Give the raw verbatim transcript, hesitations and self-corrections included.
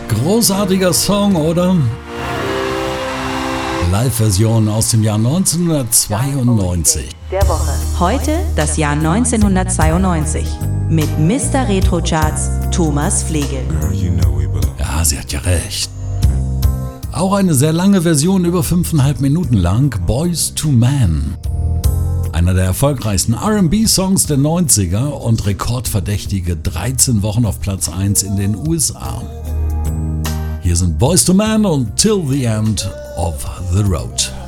Großartiger Song, oder? Live-Version aus dem Jahr neunzehnhundertzweiundneunzig. Der Woche. Heute das Jahr neunzehnhundertzweiundneunzig mit Mister Retro Charts Thomas Flegel. Ja, sie hat ja recht. Auch eine sehr lange Version, über fünfeinhalb Minuten lang, Boyz two Men. Einer der erfolgreichsten R and B-Songs der neunziger und rekordverdächtige dreizehn Wochen auf Platz eins in den U S A. Hier sind Boyz two Men und Till the End of the Road.